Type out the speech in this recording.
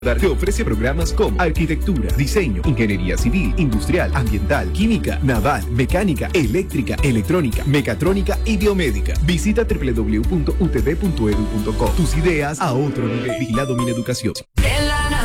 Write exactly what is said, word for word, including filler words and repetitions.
Te ofrece programas como arquitectura, diseño, ingeniería civil, industrial, ambiental, química, naval, mecánica, eléctrica, electrónica, mecatrónica y biomédica. Visita doble u doble u doble u punto u t v punto e d u punto co. Tus ideas a otro nivel. Vigilado Mineducación.